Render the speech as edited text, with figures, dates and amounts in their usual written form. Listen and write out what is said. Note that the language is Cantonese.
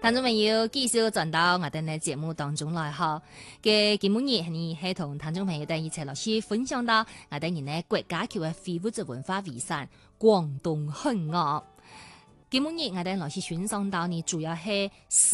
聽眾朋友繼續轉到我哋嘅節目當中來哈。嘅今日你係同聽眾朋友哋一齊落去分享到我哋人咧國家級嘅非物質文化遺產廣東漢樂。今日我哋落去欣賞到呢，主要係